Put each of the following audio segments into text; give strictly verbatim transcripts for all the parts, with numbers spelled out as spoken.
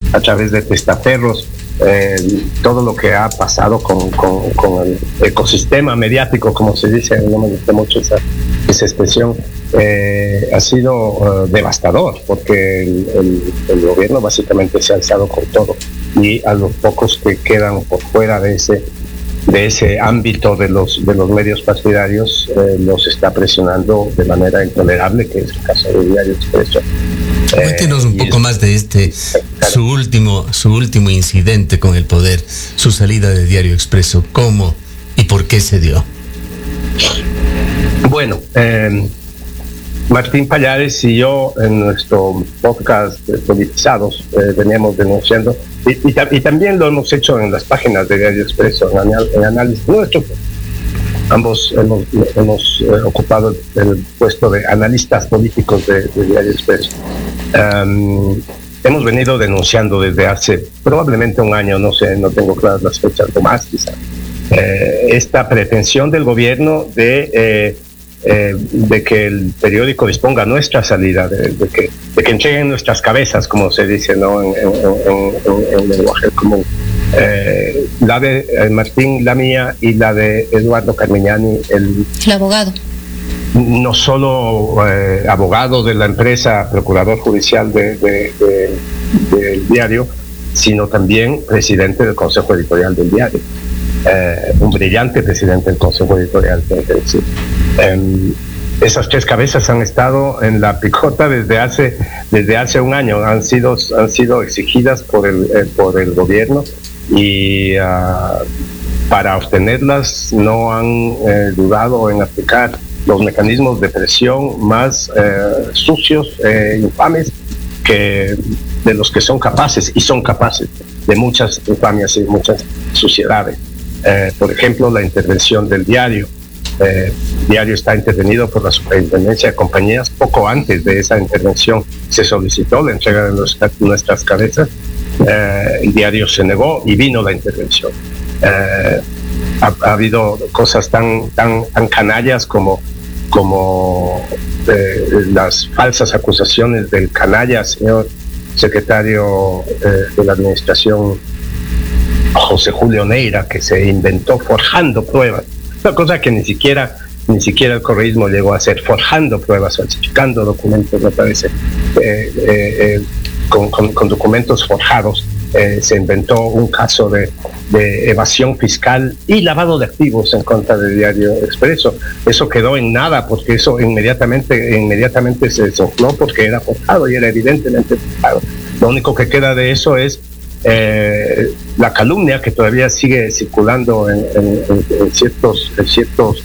a través de testaferros, eh, todo lo que ha pasado con, con, con el ecosistema mediático, como se dice, no me gusta mucho esa, esa expresión, eh, ha sido uh, devastador, porque el, el, el gobierno básicamente se ha alzado con todo, y a los pocos que quedan por fuera de ese de ese ámbito de los de los medios partidarios eh, los está presionando de manera intolerable, que es el caso del Diario Expreso. Cuéntenos un poco más de este, su último, su último incidente con el poder, su salida de Diario Expreso. ¿Cómo y por qué se dio? Bueno, eh, Martín Pallares y yo en nuestro podcast de Politizados eh, veníamos denunciando, y, y, y también lo hemos hecho en las páginas de Diario Expreso, en, anal, en análisis nuestro. Ambos hemos, hemos eh, ocupado el puesto de analistas políticos de, de Diario Expreso. Um, hemos venido denunciando desde hace probablemente un año, no sé, no tengo claras las fechas, o más quizá, eh, esta pretensión del gobierno de, eh, eh, de que el periódico disponga nuestra salida, de, de, que, de que entreguen nuestras cabezas, como se dice, ¿no?, en, en, en, en, en lenguaje común. Eh, la de eh, Martín, la mía, y la de Eduardo Carmignani, el, el abogado. No solo eh, abogado de la empresa, procurador judicial de, de, de, del diario, sino también presidente del Consejo Editorial del diario. Eh, un brillante presidente del Consejo Editorial, tengo que decir. Eh, esas tres cabezas han estado en la picota desde hace desde hace un año, han sido han sido exigidas por el eh, por el gobierno, y uh, para obtenerlas no han eh, dudado en aplicar los mecanismos de presión más eh, sucios, eh, infames, que de los que son capaces, y son capaces de muchas infamias y muchas suciedades. Eh, por ejemplo, la intervención del diario. Eh, el diario está intervenido por la Superintendencia de Compañías. Poco antes de esa intervención se solicitó la entrega de nuestra, nuestras cabezas. Eh, el diario se negó y vino la intervención. Eh, ha, ha habido cosas tan, tan, tan canallas como, como eh, las falsas acusaciones del canalla señor secretario eh, de la Administración, José Julio Neira, que se inventó forjando pruebas, una cosa que ni siquiera ni siquiera el correísmo llegó a hacer, forjando pruebas, falsificando documentos, me parece, eh, eh, eh, con, con, con documentos forjados. Eh, se inventó un caso de, de evasión fiscal y lavado de activos en contra del Diario Expreso. Eso quedó en nada, porque eso inmediatamente inmediatamente se desinfló, porque era forjado y era evidentemente forjado. Lo único que queda de eso es eh, la calumnia, que todavía sigue circulando en, en, en, en ciertos, en ciertos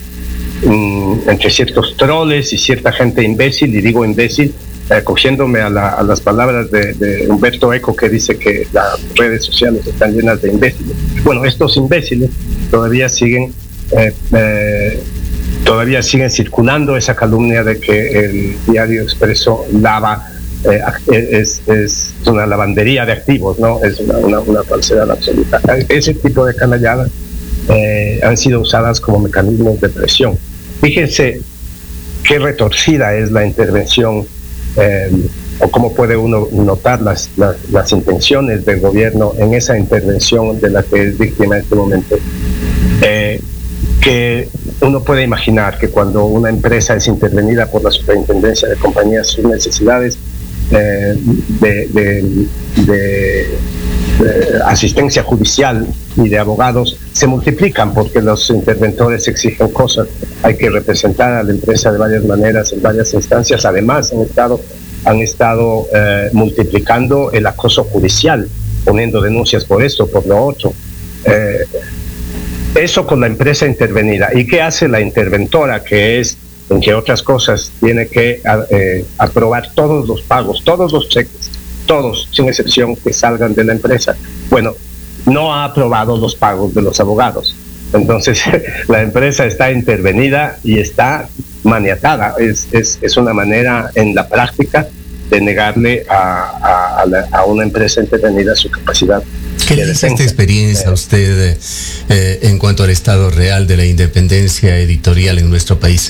mm, entre ciertos troles y cierta gente imbécil, y digo imbécil Eh, cogiéndome a, la, a las palabras de, de Humberto Eco, que dice que las redes sociales están llenas de imbéciles. Bueno, estos imbéciles todavía siguen eh, eh, todavía siguen circulando esa calumnia de que el Diario Expreso lava, eh, es, es una lavandería de activos, ¿no? Es una, una, una falsedad absoluta. Ese tipo de canalladas eh, han sido usadas como mecanismos de presión. Fíjense qué retorcida es la intervención, Eh, o cómo puede uno notar las, las, las intenciones del gobierno en esa intervención de la que es víctima en este momento. Eh, que uno puede imaginar que cuando una empresa es intervenida por la Superintendencia de Compañías, sus necesidades eh, de, de, de, de asistencia judicial y de abogados se multiplican, porque los interventores exigen cosas. Hay que representar a la empresa de varias maneras, en varias instancias. Además, han estado, han estado eh, multiplicando el acoso judicial, poniendo denuncias por esto, por lo otro. Eh, eso con la empresa intervenida. ¿Y qué hace la interventora? Que es, entre otras cosas, tiene que eh, aprobar todos los pagos, todos los cheques, todos, sin excepción, que salgan de la empresa. Bueno, no ha aprobado los pagos de los abogados. Entonces, la empresa está intervenida y está maniatada. Es, es, es una manera, en la práctica, de negarle a, a, a, la, a una empresa intervenida su capacidad. ¿Qué le dice esta experiencia a usted eh, en cuanto al estado real de la independencia editorial en nuestro país?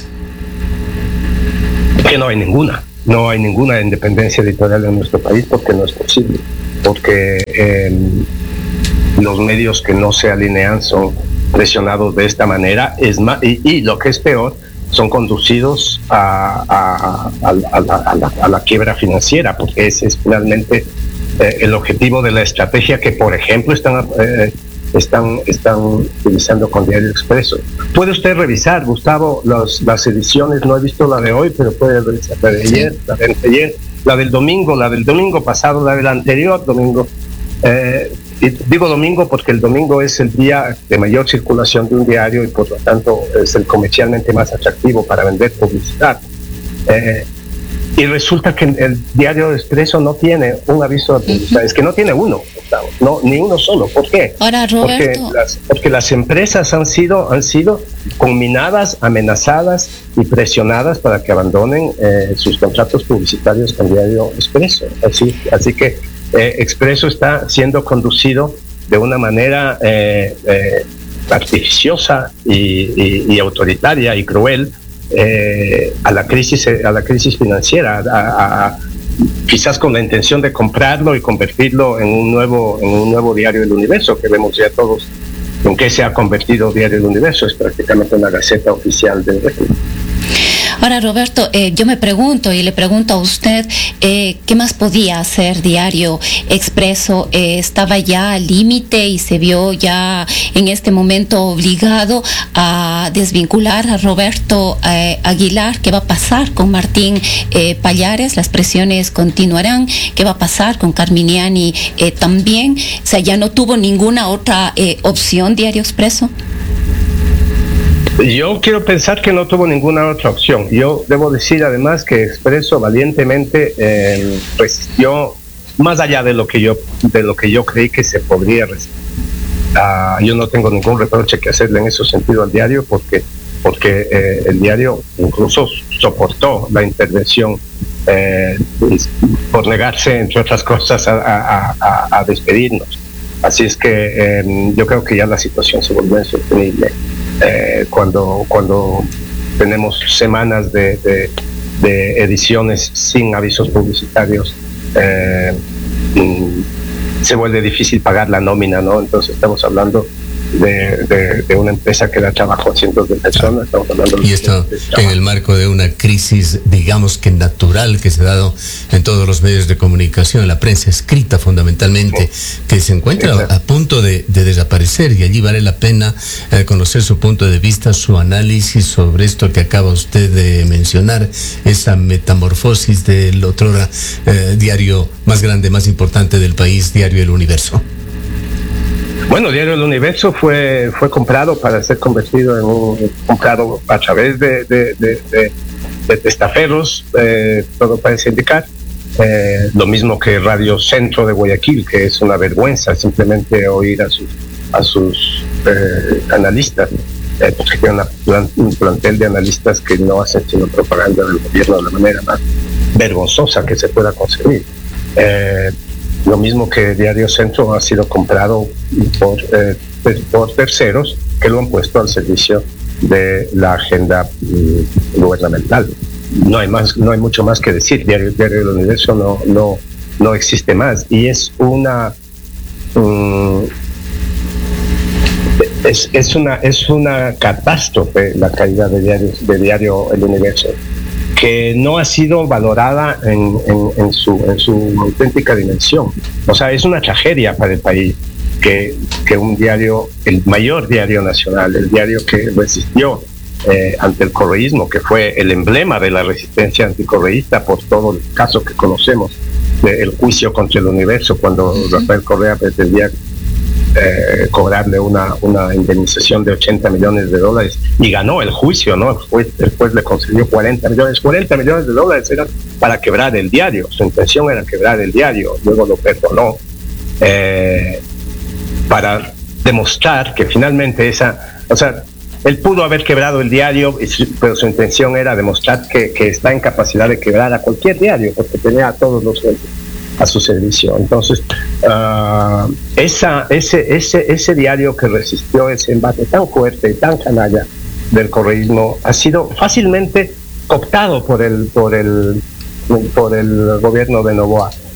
Que no hay ninguna. No hay ninguna independencia editorial en nuestro país, porque no es posible. porque eh, los medios que no se alinean son presionados de esta manera, es más, y, y lo que es peor, son conducidos a, a, a, a, la, a, la, a la quiebra financiera, porque ese es finalmente eh, el objetivo de la estrategia que, por ejemplo, están, eh, están, están utilizando con Diario Expreso. Puede usted revisar, Gustavo, los, las ediciones, no he visto la de hoy, pero puede revisar la de ayer, la de ayer, la del domingo, la del domingo pasado, la del anterior domingo. Eh, Y digo domingo porque el domingo es el día de mayor circulación de un diario y por lo tanto es el comercialmente más atractivo para vender publicidad. Eh, y resulta que el Diario Expreso no tiene un aviso de publicidad, uh-huh. Es que no tiene uno, no, ni uno solo. ¿Por qué? Ahora, Roberto. Porque las, porque las empresas han sido, han sido conminadas, amenazadas y presionadas para que abandonen eh, sus contratos publicitarios con Diario Expreso. Así, así que Eh, Expreso está siendo conducido de una manera eh, eh, artificiosa y, y, y autoritaria y cruel eh, a la crisis a la crisis financiera, a, a, quizás con la intención de comprarlo y convertirlo en un nuevo en un nuevo Diario del Universo, que vemos ya todos en qué se ha convertido Diario del Universo. Es prácticamente una gaceta oficial del régimen. Ahora, Roberto, eh, yo me pregunto y le pregunto a usted, eh, ¿qué más podía hacer Diario Expreso? Eh, ¿Estaba ya al límite y se vio ya en este momento obligado a desvincular a Roberto eh, Aguilar? ¿Qué va a pasar con Martín eh, Pallares? Las presiones continuarán. ¿Qué va a pasar con Carminiani eh, también? O sea, ¿ya no tuvo ninguna otra eh, opción Diario Expreso? Yo quiero pensar que no tuvo ninguna otra opción. Yo debo decir además que Expreso valientemente eh, resistió más allá de lo que yo de lo que yo creí que se podría resistir. Uh, yo no tengo ningún reproche que hacerle en ese sentido al diario, porque porque eh, el diario incluso soportó la intervención eh, por negarse, entre otras cosas, a, a, a, a despedirnos. Así es que eh, yo creo que ya la situación se volvió insostenible. Eh, cuando cuando tenemos semanas de, de, de ediciones sin avisos publicitarios, eh, se vuelve difícil pagar la nómina, ¿no? Entonces estamos hablando de, de, de una empresa que da trabajo a cientos de personas. Estamos hablando y esto en el marco de una crisis, digamos que natural, que se ha dado en todos los medios de comunicación, en la prensa escrita fundamentalmente, sí, que se encuentra sí, a, a punto de, de desaparecer, y allí vale la pena eh, conocer su punto de vista, su análisis sobre esto que acaba usted de mencionar, esa metamorfosis del otrora eh, diario más grande, más importante del país, Diario El Universo. Bueno, Diario El Universo fue fue comprado para ser convertido en un comprado a través de, de, de, de, de testaferros, eh, todo parece indicar. Eh, lo mismo que Radio Centro de Guayaquil, que es una vergüenza simplemente oír a sus a sus eh, analistas, eh, porque tiene una plan, un plantel de analistas que no hacen sino propaganda del gobierno de la manera más vergonzosa que se pueda conseguir. Eh, Lo mismo que Diario Centro ha sido comprado por, eh, por terceros que lo han puesto al servicio de la agenda mm, gubernamental. No hay más, no hay mucho más que decir. Diario, Diario del Universo no, no, no existe más, y es una mm, es, es una es una catástrofe la caída de Diario, de Diario El Universo, que no ha sido valorada en, en, en, su, en su auténtica dimensión. O sea, es una tragedia para el país que, que un diario, el mayor diario nacional, el diario que resistió eh, ante el correísmo, que fue el emblema de la resistencia anticorreísta por todo el caso que conocemos del juicio contra El Universo, cuando uh-huh. Rafael Correa pretendía Eh, cobrarle una, una indemnización de ochenta millones de dólares, y ganó el juicio, ¿no? Después, después le concedió cuarenta millones. cuarenta millones de dólares eran para quebrar el diario. Su intención era quebrar el diario. Luego lo perdonó eh, para demostrar que finalmente esa... O sea, él pudo haber quebrado el diario, pero su intención era demostrar que, que está en capacidad de quebrar a cualquier diario, porque tenía a todos los a su servicio. Entonces, uh, esa, ese, ese, ese diario que resistió ese embate tan fuerte y tan canalla del correísmo ha sido fácilmente cooptado por el, por el, por el gobierno de Noboa.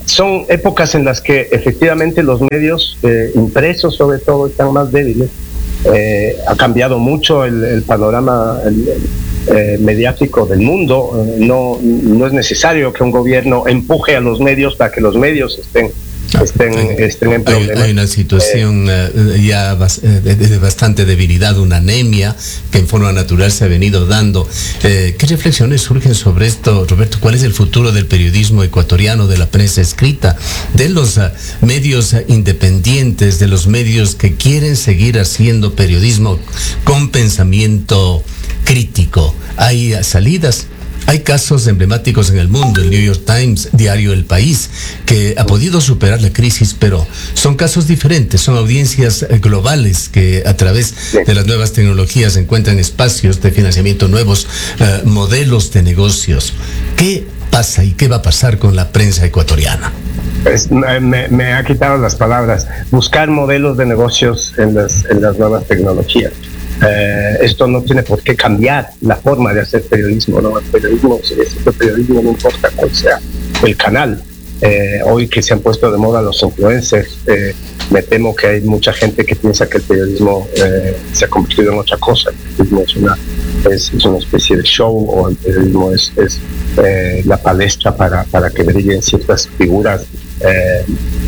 son épocas en las que efectivamente los medios eh, impresos sobre todo están más débiles. Eh, ha cambiado mucho el, el panorama el, eh, mediático del mundo. Eh, no, no es necesario que un gobierno empuje a los medios para que los medios estén Estén, hay, estén en problemas. Hay una situación eh, uh, ya bas, eh, de, de bastante debilidad, una anemia que en forma natural se ha venido dando. Eh, ¿Qué reflexiones surgen sobre esto, Roberto? ¿Cuál es el futuro del periodismo ecuatoriano, de la prensa escrita, de los uh, medios uh, independientes, de los medios que quieren seguir haciendo periodismo con pensamiento crítico? ¿Hay uh, salidas? Hay casos emblemáticos en el mundo, el New York Times, diario El País, que ha podido superar la crisis, pero son casos diferentes, son audiencias globales que a través de las nuevas tecnologías encuentran espacios de financiamiento nuevos, uh, modelos de negocios. ¿Qué pasa y qué va a pasar con la prensa ecuatoriana? Es, me, me ha quitado las palabras. Buscar modelos de negocios en las, en las nuevas tecnologías. Eh, esto no tiene por qué cambiar la forma de hacer periodismo, ¿no? El periodismo, si es el periodismo, no importa cuál sea el canal. Eh, hoy que se han puesto de moda los influencers, eh, me temo que hay mucha gente que piensa que el periodismo eh, se ha convertido en otra cosa. El periodismo es una, es, es una especie de show, o el periodismo es, es eh, la palestra para, para que brillen ciertas figuras eh,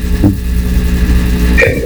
eh,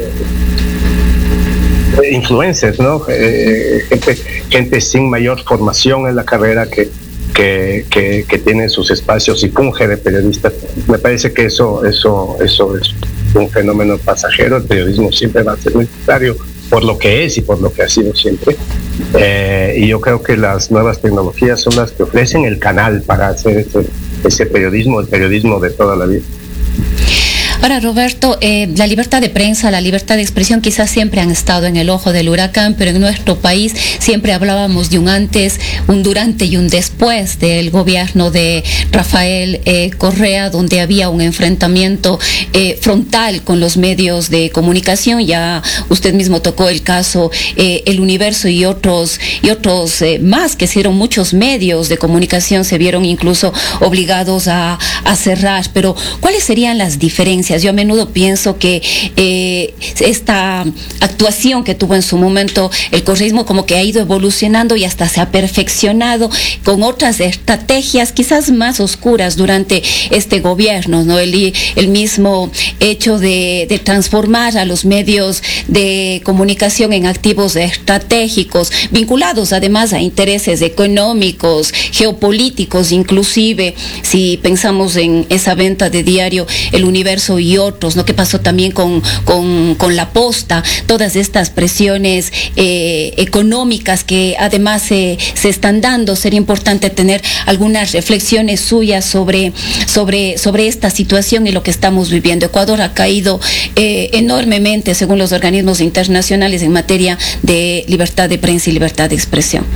influencers, ¿no? Eh, gente, gente sin mayor formación en la carrera que, que, que, que tiene sus espacios y funge de periodistas. Me parece que eso, eso, eso es un fenómeno pasajero. El periodismo siempre va a ser necesario por lo que es y por lo que ha sido siempre. Eh, y yo creo que las nuevas tecnologías son las que ofrecen el canal para hacer ese, ese periodismo, el periodismo de toda la vida. Ahora, Roberto, eh, la libertad de prensa, la libertad de expresión quizás siempre han estado en el ojo del huracán, pero en nuestro país siempre hablábamos de un antes, un durante y un después del gobierno de Rafael eh, Correa, donde había un enfrentamiento eh, frontal con los medios de comunicación. Ya usted mismo tocó el caso eh, El Universo y otros, y otros eh, más, que hicieron muchos medios de comunicación, se vieron incluso obligados a, a cerrar. Pero, ¿cuáles serían las diferencias? Yo a menudo pienso que eh, esta actuación que tuvo en su momento el correísmo como que ha ido evolucionando y hasta se ha perfeccionado con otras estrategias quizás más oscuras durante este gobierno, ¿no? El, el mismo hecho de, de transformar a los medios de comunicación en activos estratégicos, vinculados además a intereses económicos, geopolíticos, inclusive si pensamos en esa venta de diario El Universo y otros, ¿no? ¿Qué pasó también con, con, con La Posta? Todas estas presiones eh, económicas que además se, se están dando. Sería importante tener algunas reflexiones suyas sobre, sobre, sobre esta situación y lo que estamos viviendo. Ecuador ha caído eh, enormemente, según los organismos internacionales, en materia de libertad de prensa y libertad de expresión.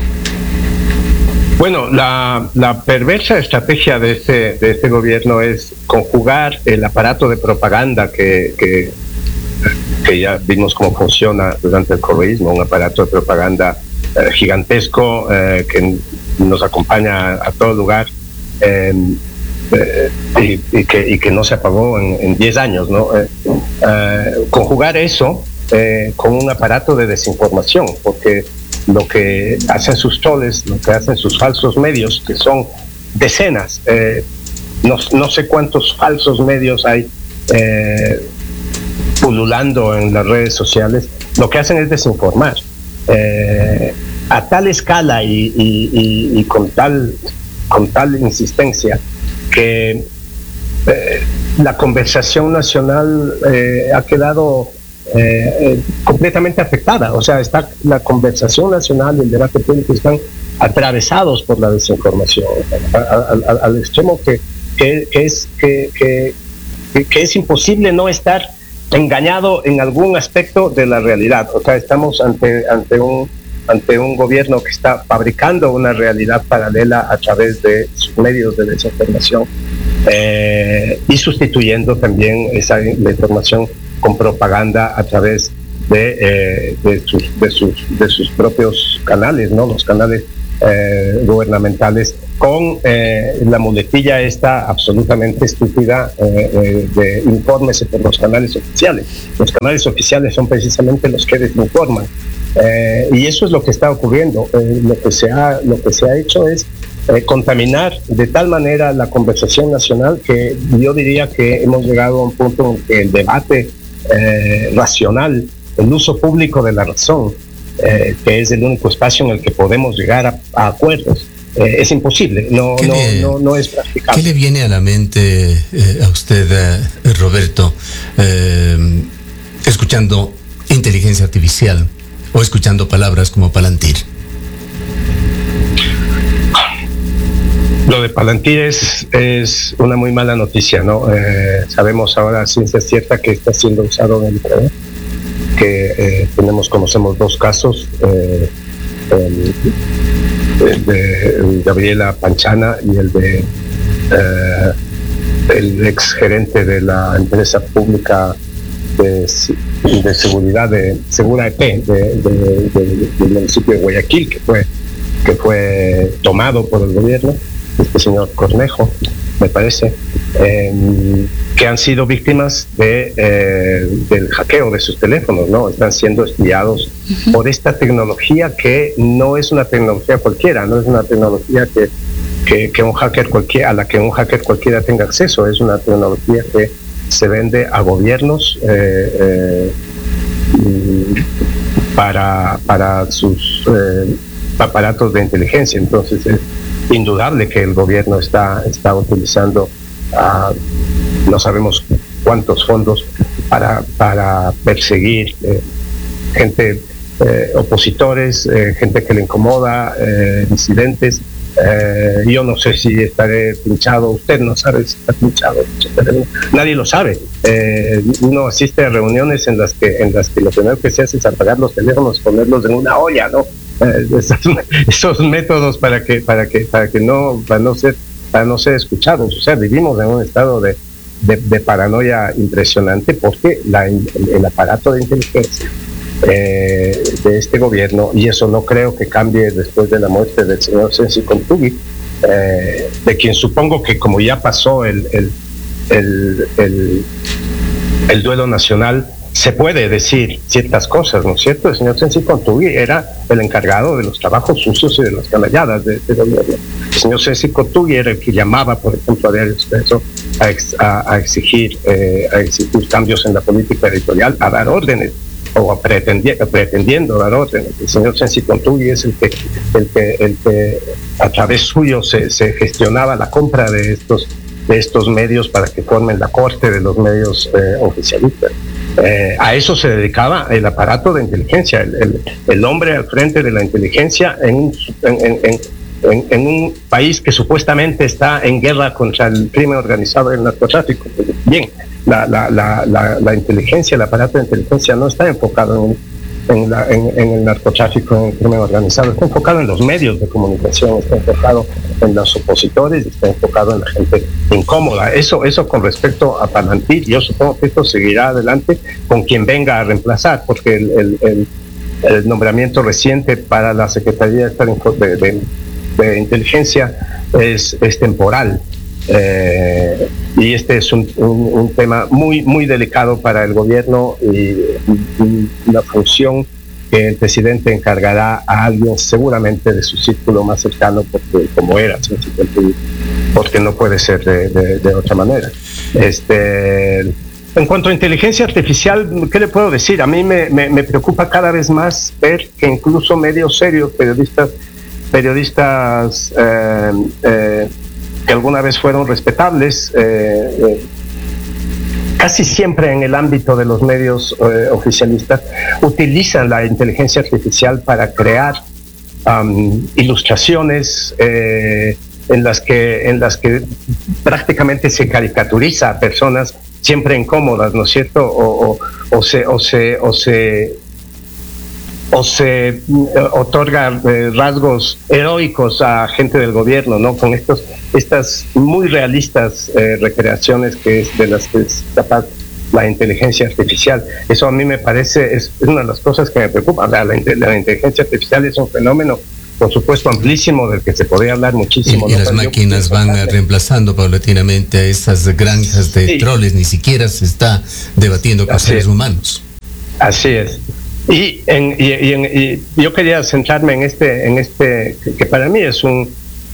Bueno, la, la perversa estrategia de este, de este gobierno es conjugar el aparato de propaganda que, que, que ya vimos cómo funciona durante el correísmo, un aparato de propaganda eh, gigantesco eh, que nos acompaña a, a todo lugar eh, eh, y, y, que, y que no se apagó en diez años, ¿no? Eh, eh, conjugar eso eh, con un aparato de desinformación, porque lo que hacen sus troles, lo que hacen sus falsos medios, que son decenas, eh, no, no sé cuántos falsos medios hay eh, pululando en las redes sociales, lo que hacen es desinformar eh, a tal escala y, y, y, y con tal con tal insistencia que eh, la conversación nacional eh, ha quedado Eh, eh, completamente afectada. O sea, está la conversación nacional y el debate público están atravesados por la desinformación a, a, a, al extremo que, que, que es que, que, que es imposible no estar engañado en algún aspecto de la realidad. O sea, estamos ante ante un ante un gobierno que está fabricando una realidad paralela a través de sus medios de desinformación eh, y sustituyendo también esa la información con propaganda a través de, eh, de, sus, de, sus, de sus propios canales, ¿no? Los canales eh, gubernamentales con eh, la muletilla esta absolutamente estúpida eh, eh, de informes por los canales oficiales. Los canales oficiales son precisamente los que desinforman. Eh, y eso es lo que está ocurriendo. Eh, lo, que se ha, lo que se ha hecho es eh, contaminar de tal manera la conversación nacional que yo diría que hemos llegado a un punto en que el debate eh, racional, el uso público de la razón, eh, que es el único espacio en el que podemos llegar a, a acuerdos, eh, es imposible, no, no, le, no, no es practicable. ¿Qué le viene a la mente eh, a usted, eh, Roberto, eh, escuchando inteligencia artificial o escuchando palabras como Palantir? Lo de Palantir es, es una muy mala noticia, ¿no? Eh, sabemos ahora, ciencia cierta, que está siendo usado en el poder, que eh, tenemos, conocemos dos casos, eh, el, el de Gabriela Panchana y el de eh, el ex gerente de la empresa pública de, de seguridad de Segura E P de, de, de, del municipio de Guayaquil, que fue que fue tomado por el gobierno, este señor Cornejo, me parece, eh, que han sido víctimas de, eh, del hackeo de sus teléfonos, ¿no? Están siendo espiados uh-huh. por esta tecnología que no es una tecnología cualquiera, no es una tecnología que, que, que un hacker cualquiera, a la que un hacker cualquiera tenga acceso, es una tecnología que se vende a gobiernos eh, eh, para, para sus eh, aparatos de inteligencia. Entonces es indudable que el gobierno está, está utilizando uh, no sabemos cuántos fondos para, para perseguir eh, gente, eh, opositores, eh, gente que le incomoda, eh, disidentes. Eh, yo no sé si estaré pinchado, usted no sabe si está pinchado, nadie lo sabe. Eh, uno asiste a reuniones en las que en las que lo primero que se hace es apagar los teléfonos, ponerlos en una olla, ¿no? Eh, esos, esos métodos para que para que para que no para no ser para no ser escuchados. O sea, vivimos en un estado de, de, de paranoia impresionante porque la, el, el aparato de inteligencia Eh, de este gobierno, y eso no creo que cambie después de la muerte del señor Sensi Contugui, eh, de quien supongo que como ya pasó el, el, el, el, el duelo nacional, se puede decir ciertas cosas, ¿no es cierto? El señor Sensi Contugui era el encargado de los trabajos sucios y de las canalladas de este gobierno. El señor Sensi Contugui era el que llamaba, por ejemplo, a Diario Expreso a, ex, a, a, exigir, eh, a exigir cambios en la política editorial, a dar órdenes o pretendi pretendiendo dar órdenes. El señor Sensi Contugui es el que, el que, el que a través suyo se, se gestionaba la compra de estos, de estos medios para que formen la corte de los medios eh, oficialistas. Eh, a eso se dedicaba el aparato de inteligencia, el, el, el hombre al frente de la inteligencia en un, en, en, en, en un país que supuestamente está en guerra contra el crimen organizado y el narcotráfico. Bien, La, la, la, la, la inteligencia, el aparato de inteligencia no está enfocado en, en, la, en, en el narcotráfico, en el crimen organizado, está enfocado en los medios de comunicación, está enfocado en los opositores, está enfocado en la gente incómoda. Eso, eso con respecto a Palantir, yo supongo que esto seguirá adelante con quien venga a reemplazar, porque el, el, el, el nombramiento reciente para la Secretaría de, de, de Inteligencia es, es temporal. Eh, y este es un, un, un tema muy muy delicado para el gobierno y, y una función que el presidente encargará a alguien seguramente de su círculo más cercano, porque como era, porque no puede ser de, de, de otra manera. Este, en cuanto a inteligencia artificial, ¿qué le puedo decir? A mí me, me, me preocupa cada vez más ver que incluso medios serios, periodistas, periodistas eh, eh, que alguna vez fueron respetables, eh, eh, casi siempre en el ámbito de los medios eh, oficialistas, utilizan la inteligencia artificial para crear um, ilustraciones eh, en las que en las que prácticamente se caricaturiza a personas siempre incómodas, ¿no es cierto? O, o, o se o se o se o se otorga eh, rasgos heroicos a gente del gobierno, ¿no? Con estos, estas muy realistas eh, recreaciones que es de las que es capaz la inteligencia artificial. Eso a mí me parece, es, es una de las cosas que me preocupa. La, la, la inteligencia artificial es un fenómeno por supuesto, amplísimo, del que se podría hablar muchísimo. Y, y ¿no? las máquinas van reemplazando paulatinamente a esas granjas de sí. troles, ni siquiera se está debatiendo con Así seres es. humanos. Así es. Y, en, y, y, en, y yo quería centrarme en este, en este que, que para mí es un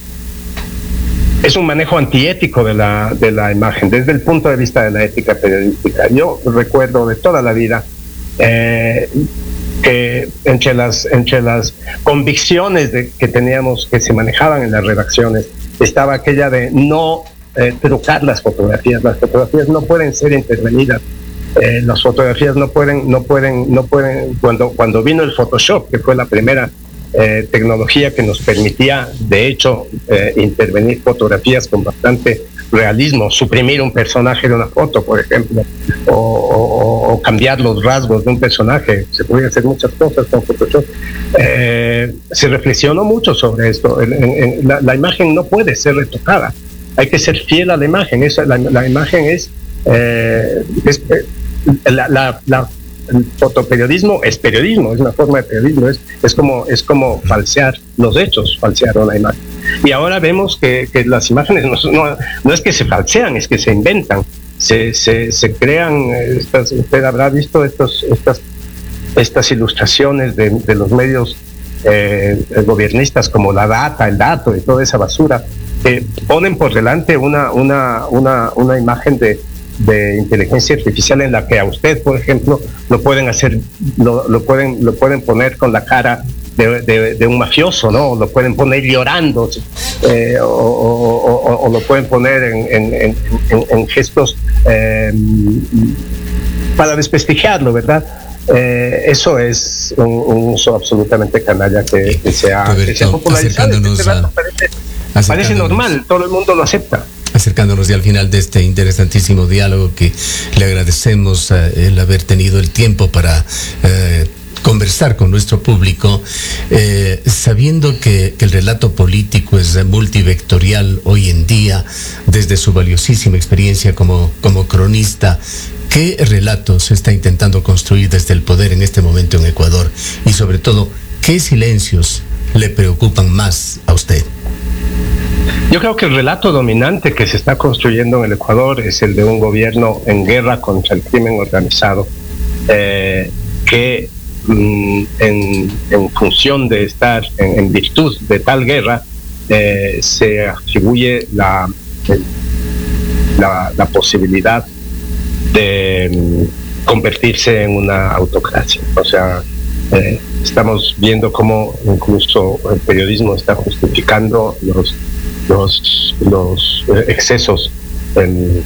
es un manejo antiético de la de la imagen desde el punto de vista de la ética periodística. Yo recuerdo de toda la vida eh, que entre las entre las convicciones de, que teníamos, que se manejaban en las redacciones, estaba aquella de no eh, trucar las fotografías. Las fotografías no pueden ser intervenidas. Eh, las fotografías no pueden, no pueden, no pueden. Cuando cuando vino el Photoshop, que fue la primera eh, tecnología que nos permitía, de hecho, eh, intervenir fotografías con bastante realismo, suprimir un personaje de una foto, por ejemplo, o, o, o cambiar los rasgos de un personaje. Se podían hacer muchas cosas con Photoshop. Eh, se reflexionó mucho sobre esto. En, en, en, la, la imagen no puede ser retocada. Hay que ser fiel a la imagen. Esa, la, la imagen es, eh, es eh, la, la, la el fotoperiodismo es periodismo, es una forma de periodismo, es, es como es como falsear los hechos, falsear una imagen. Y ahora vemos que, que las imágenes no, no, no es que se falsean, es que se inventan, se, se, se crean, estas, usted habrá visto estos, estas, estas ilustraciones de, de los medios eh, gobiernistas como la data, el dato y toda esa basura, que ponen por delante una, una, una, una imagen de de inteligencia artificial en la que a usted, por ejemplo, lo pueden hacer, lo, lo pueden, lo pueden poner con la cara de, de, de un mafioso, ¿no? Lo pueden poner llorando, eh, o, o, o, o lo pueden poner en, en, en, en gestos eh, para desprestigiarlo, ¿verdad? Eh, eso es un, un uso absolutamente canalla que, que se ha, que se ha popularizado. Este a, parece, parece normal, todo el mundo lo acepta. Acercándonos ya al final de este interesantísimo diálogo, que le agradecemos uh, el haber tenido el tiempo para uh, conversar con nuestro público, eh, sabiendo que, que el relato político es multivectorial hoy en día, desde su valiosísima experiencia como, como cronista. ¿Qué relato se está intentando construir desde el poder en este momento en Ecuador? Y sobre todo, ¿qué silencios le preocupan más a usted? Yo creo que el relato dominante que se está construyendo en el Ecuador es el de un gobierno en guerra contra el crimen organizado, eh, que mm, en, en función de estar, en, en virtud de tal guerra, eh, se atribuye la, la, la posibilidad de mm, convertirse en una autocracia. O sea, eh, estamos viendo cómo incluso el periodismo está justificando los los los excesos eh,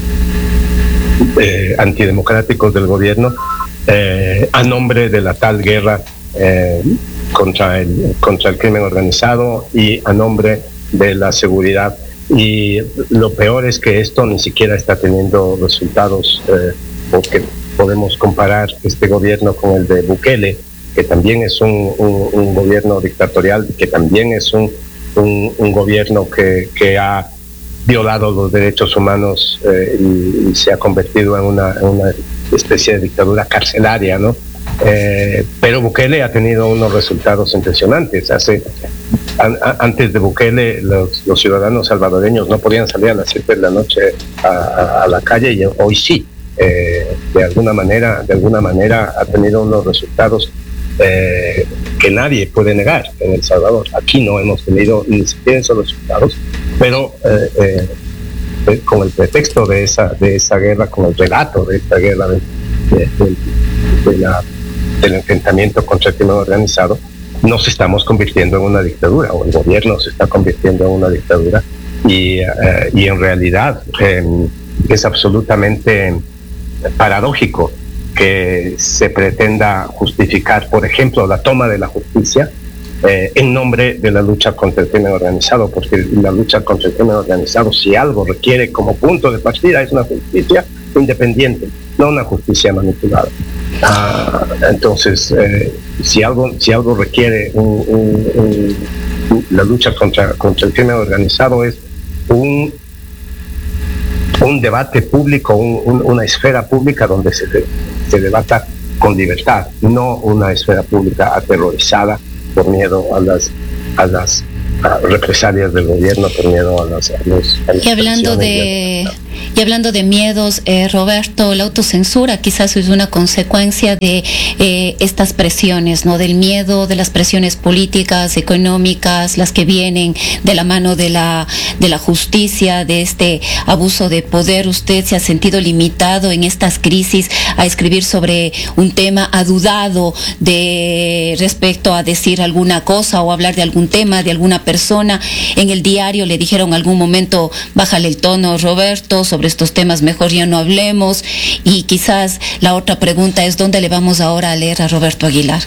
eh, antidemocráticos del gobierno eh, a nombre de la tal guerra eh, contra el contra el crimen organizado y a nombre de la seguridad. Y lo peor es que esto ni siquiera está teniendo resultados, eh, porque podemos comparar este gobierno con el de Bukele, que también es un, un, un gobierno dictatorial, que también es un Un, un gobierno que, que ha violado los derechos humanos eh, y, y se ha convertido en una, en una especie de dictadura carcelaria, ¿no? Eh, pero Bukele ha tenido unos resultados impresionantes. Hace, an, a, antes de Bukele, los, los ciudadanos salvadoreños no podían salir a las siete de la noche a, a, a la calle, y hoy sí. Eh, de alguna manera, de alguna manera ha tenido unos resultados Eh, que nadie puede negar en El Salvador. Aquí no hemos tenido ni siquiera esos resultados, pero eh, eh, con el pretexto de esa de esa guerra, con el relato de esta guerra de, de, de, de la, del enfrentamiento contra el crimen organizado, nos estamos convirtiendo en una dictadura, o el gobierno se está convirtiendo en una dictadura, y, eh, y en realidad eh, es absolutamente paradójico que se pretenda justificar, por ejemplo, la toma de la justicia eh, en nombre de la lucha contra el crimen organizado, porque la lucha contra el crimen organizado, si algo requiere como punto de partida, es una justicia independiente, no una justicia manipulada. Ah, entonces, eh, si algo si algo requiere un, un, un, la lucha contra, contra el crimen organizado, es un un debate público, un, un, una esfera pública donde se, de, se debata con libertad, no una esfera pública aterrorizada por miedo a las a las a represalias del gobierno, por miedo a, las, a los... A las y hablando de... Y hablando de miedos, eh, Roberto, la autocensura quizás es una consecuencia de eh, estas presiones, ¿no? Del miedo, de las presiones políticas, económicas, las que vienen de la mano de la de la justicia, de este abuso de poder. ¿Usted se ha sentido limitado en estas crisis a escribir sobre un tema? ¿Ha dudado de respecto a decir alguna cosa o hablar de algún tema, de alguna persona? En el diario le dijeron en algún momento, bájale el tono, Roberto, sobre estos temas mejor ya no hablemos. Y quizás la otra pregunta es, ¿dónde le vamos ahora a leer a Roberto Aguilar?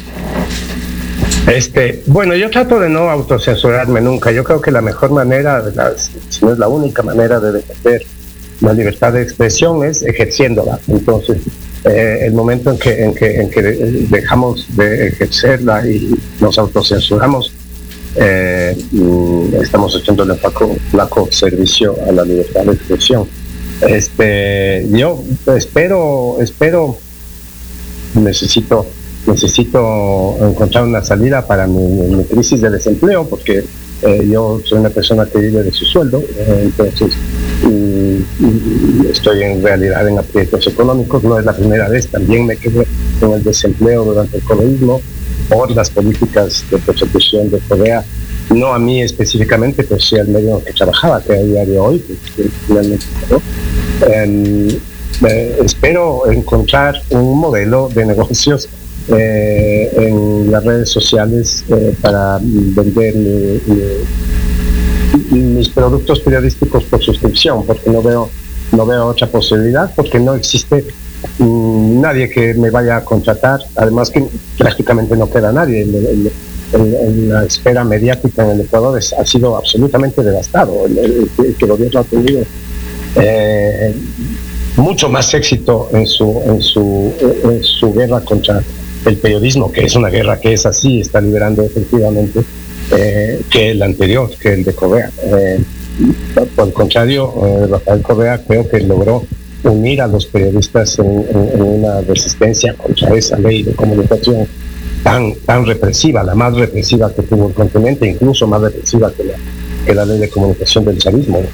Este, bueno, yo trato de no autocensurarme nunca. Yo creo que la mejor manera, de las, si no es la única manera de defender la libertad de expresión es ejerciéndola. Entonces, eh, el momento en que, en, que, en que dejamos de ejercerla y nos autocensuramos, eh, estamos haciéndole flaco, flaco servicio a la libertad de expresión. Este, yo espero, espero, necesito, necesito encontrar una salida para mi, mi crisis de desempleo, porque eh, yo soy una persona que vive de su sueldo, eh, entonces y, y estoy en realidad en aprietos económicos. No es la primera vez, también me quedé en el desempleo durante el comunismo por las políticas de persecución de Correa. No a mí específicamente, pero sí al medio en que trabajaba, que a diario hoy, que finalmente, ¿no? Eh, eh, espero encontrar un modelo de negocios eh, en las redes sociales eh, para vender mi, mi, mis productos periodísticos por suscripción, porque no veo, no veo otra posibilidad, porque no existe um, nadie que me vaya a contratar, además que prácticamente no queda nadie. El, el, En, en la esfera mediática en el Ecuador es, ha sido absolutamente devastado. El, el, el que el gobierno ha tenido eh, mucho más éxito en su, en, su, en su guerra contra el periodismo, que es una guerra que es así, está liberando efectivamente, eh, que el anterior, que el de Correa. Eh, por el contrario, eh, Rafael Correa creo que logró unir a los periodistas en, en, en una resistencia contra esa ley de comunicación tan tan represiva, la más represiva que tuvo el continente, incluso más represiva que la, que la ley de comunicación del chavismo.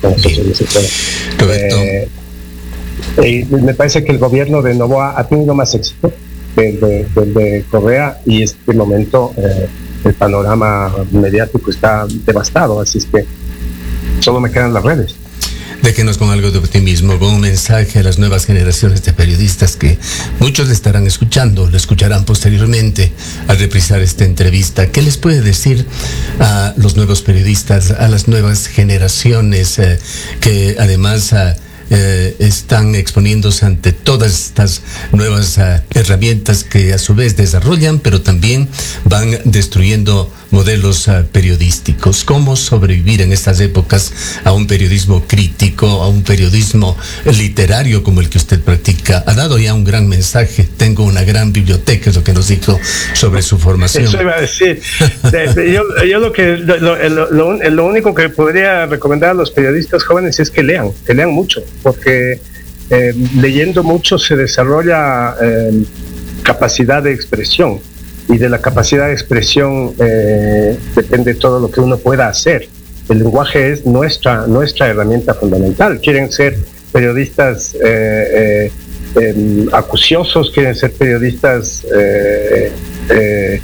Eh, eh, me parece que el gobierno de Noboa ha tenido más éxito que el de, que el de Correa, y en este momento eh, el panorama mediático está devastado, así es que solo me quedan las redes. Déjenos con algo de optimismo, con un mensaje a las nuevas generaciones de periodistas que muchos le estarán escuchando, lo escucharán posteriormente al reprisar esta entrevista. ¿Qué les puede decir a los nuevos periodistas, a las nuevas generaciones eh, que además eh, eh, están exponiéndose ante todas estas nuevas eh, herramientas que a su vez desarrollan, pero también van destruyendo modelos uh, periodísticos? ¿Cómo sobrevivir en estas épocas a un periodismo crítico, a un periodismo literario como el que usted practica? Ha dado ya un gran mensaje. Tengo una gran biblioteca, es lo que nos dijo sobre su formación. Eso iba a decir. De, de, yo, yo lo que lo, lo, lo, lo único que podría recomendar a los periodistas jóvenes es que lean, que lean mucho, porque eh, leyendo mucho se desarrolla eh, capacidad de expresión. Y de la capacidad de expresión eh, depende todo lo que uno pueda hacer. El lenguaje es nuestra nuestra herramienta fundamental. Quieren ser periodistas eh, eh, eh, acuciosos, quieren ser periodistas eh, eh,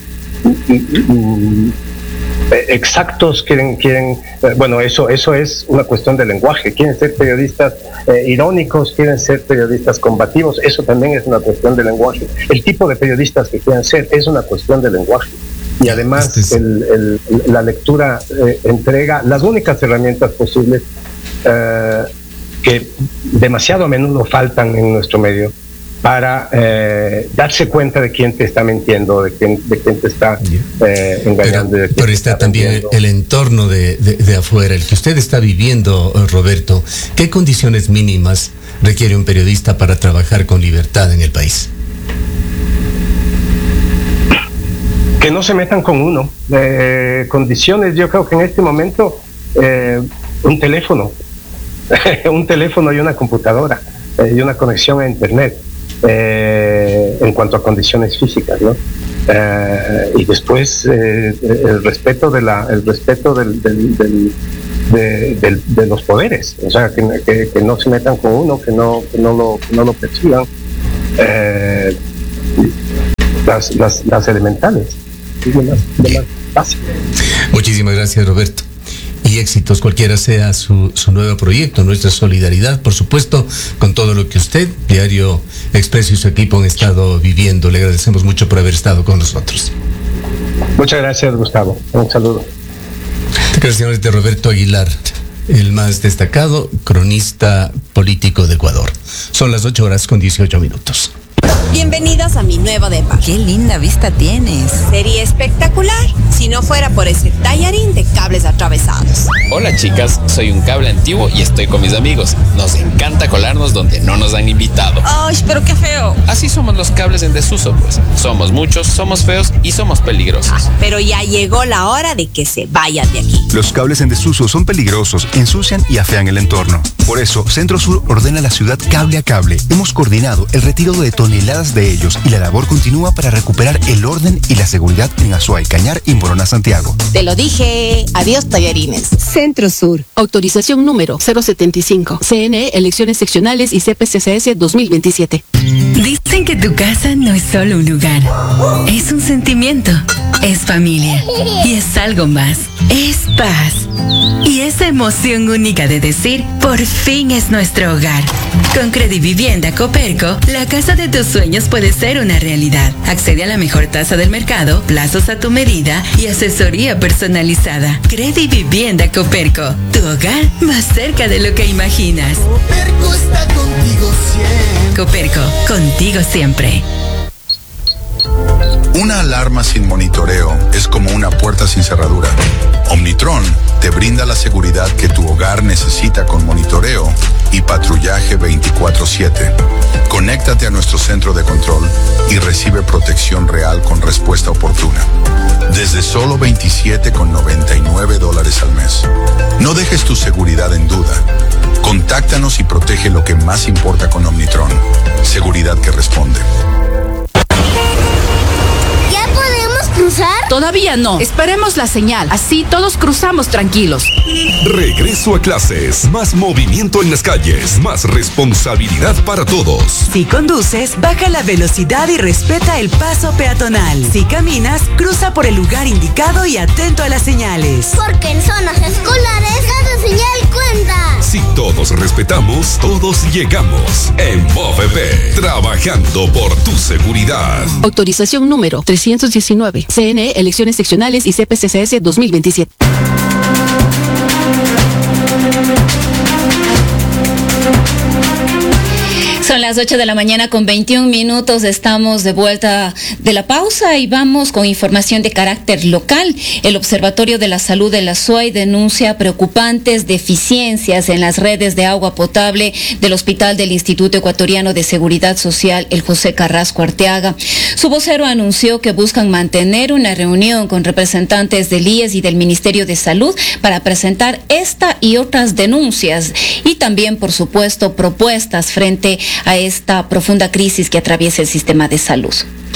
exactos, quieren quieren eh, bueno, eso eso es una cuestión de lenguaje. Quieren ser periodistas eh, irónicos, quieren ser periodistas combativos, eso también es una cuestión de lenguaje. El tipo de periodistas que quieran ser es una cuestión de lenguaje, y además este es... el, el, la lectura eh, entrega las únicas herramientas posibles eh, que demasiado a menudo faltan en nuestro medio para eh, darse cuenta de quién te está mintiendo, de quién, de quién te está eh, engañando. Pero, de quién pero está, está también mintiendo. El entorno de, de, de afuera, el que usted está viviendo, Roberto. ¿Qué condiciones mínimas requiere un periodista para trabajar con libertad en el país? Que no se metan con uno. Eh, condiciones, yo creo que en este momento eh, un teléfono, un teléfono y una computadora eh, y una conexión a internet. Eh, en cuanto a condiciones físicas, ¿no? eh, y después eh, el respeto de la el respeto del, del, del De, de, de los poderes, o sea, que, que, que no se metan con uno, que no, que no lo, que no lo persigan, eh, las, las, las elementales, lo más, lo más fácil. Muchísimas gracias, Roberto, y éxitos cualquiera sea su, su nuevo proyecto. Nuestra solidaridad, por supuesto, con todo lo que usted, Diario Expreso y su equipo han estado viviendo. Le agradecemos mucho por haber estado con nosotros. Muchas gracias, Gustavo, un saludo. Gracias, de Roberto Aguilar, el más destacado cronista político de Ecuador. Son las ocho horas con dieciocho minutos. Bienvenidos a mi nuevo depa. ¡Qué linda vista tienes! Sería espectacular si no fuera por ese tallarín de cables atravesados. Hola chicas, soy un cable antiguo y estoy con mis amigos. Nos encanta colarnos donde no nos han invitado. ¡Ay, pero qué feo! Así somos los cables en desuso, pues. Somos muchos, somos feos y somos peligrosos. Ah, pero ya llegó la hora de que se vayan de aquí. Los cables en desuso son peligrosos, ensucian y afean el entorno. Por eso, Centro Sur ordena a la ciudad cable a cable. Hemos coordinado el retiro de toneladas de ellos y la labor continúa para recuperar el orden y la seguridad en Azuay, Cañar y Morona, Santiago. Te lo dije. Adiós, tallarines. Centro Sur. Autorización número cero setenta y cinco. C N E, elecciones seccionales y C P C C S dos mil veintisiete. Dicen que tu casa no es solo un lugar. Es un sentimiento. Es familia. Y es algo más. Es paz. Y esa emoción única de decir, por fin es nuestro hogar. Con Credivivienda Coperco, la casa de tus sueños puede ser una realidad. Accede a la mejor tasa del mercado, plazos a tu medida y asesoría personalizada. Credivivienda Coperco, tu hogar más cerca de lo que imaginas. Coperco está contigo siempre. Coperco, contigo siempre. Una alarma sin monitoreo es como una puerta sin cerradura. Omnitron te brinda la seguridad que tu hogar necesita con monitoreo y patrullaje veinticuatro siete. Conéctate a nuestro centro de control y recibe protección real con respuesta oportuna. Desde solo veintisiete con noventa y nueve dólares al mes. No dejes tu seguridad en duda. Contáctanos y protege lo que más importa con Omnitron. Seguridad que responde. ¿Cruzar? Todavía no. Esperemos la señal. Así todos cruzamos tranquilos. Regreso a clases. Más movimiento en las calles. Más responsabilidad para todos. Si conduces, baja la velocidad y respeta el paso peatonal. Si caminas, cruza por el lugar indicado y atento a las señales. Porque en zonas escolares cada señal cuenta. Si todos respetamos, todos llegamos. En MOVEP, trabajando por tu seguridad. Autorización número trescientos diecinueve. C N E, elecciones seccionales y C P C C S dos mil veintisiete. Son las ocho de la mañana con veintiún minutos, estamos de vuelta de la pausa y vamos con información de carácter local. El Observatorio de la Salud de la Azuay denuncia preocupantes deficiencias en las redes de agua potable del Hospital del Instituto Ecuatoriano de Seguridad Social, el José Carrasco Arteaga. Su vocero anunció que buscan mantener una reunión con representantes del I E S y del Ministerio de Salud para presentar esta y otras denuncias y también, por supuesto, propuestas frente a esta profunda crisis que atraviesa el sistema de salud.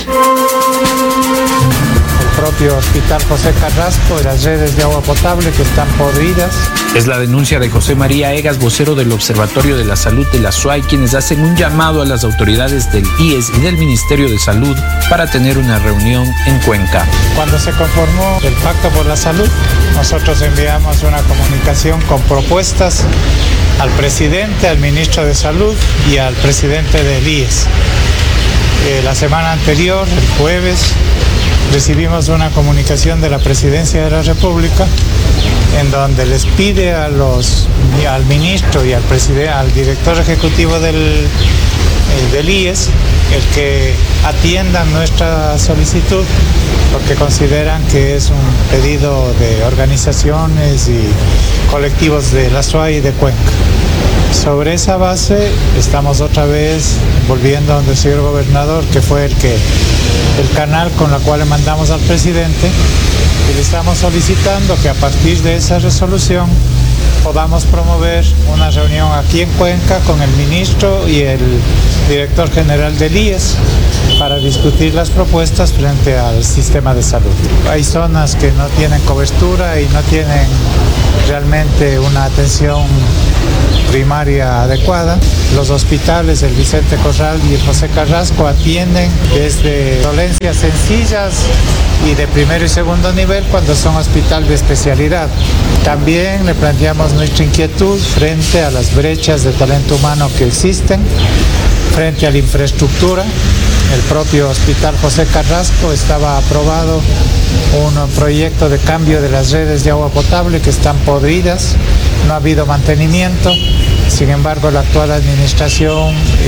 El propio Hospital José Carrasco, las redes de agua potable que están podridas. Es la denuncia de José María Egas, vocero del Observatorio de la Salud de la Azuay, quienes hacen un llamado a las autoridades del I E S y del Ministerio de Salud para tener una reunión en Cuenca. Cuando se conformó el Pacto por la Salud, nosotros enviamos una comunicación con propuestas al presidente, al ministro de Salud y al presidente del I E S. Eh, la semana anterior, el jueves, recibimos una comunicación de la Presidencia de la República en donde les pide a los, al ministro y al, presidente, al director ejecutivo del, eh, del I E S el que atiendan nuestra solicitud porque consideran que es un pedido de organizaciones y colectivos de la Azuay y de Cuenca. Sobre esa base estamos otra vez volviendo a donde el señor gobernador, que fue el que el canal con la cual le mandamos al presidente, y le estamos solicitando que a partir de esa resolución podamos promover una reunión aquí en Cuenca con el ministro y el director general del I E S para discutir las propuestas frente al sistema de salud. Hay zonas que no tienen cobertura y no tienen realmente una atención primaria adecuada. Los hospitales, el Vicente Corral y el José Carrasco, atienden desde dolencias sencillas y de primero y segundo nivel cuando son hospital de especialidad. También le planteamos nuestra inquietud frente a las brechas de talento humano que existen, frente a la infraestructura. El propio Hospital José Carrasco estaba aprobado un proyecto de cambio de las redes de agua potable que están podridas, no ha habido mantenimiento. Sin embargo, la actual administración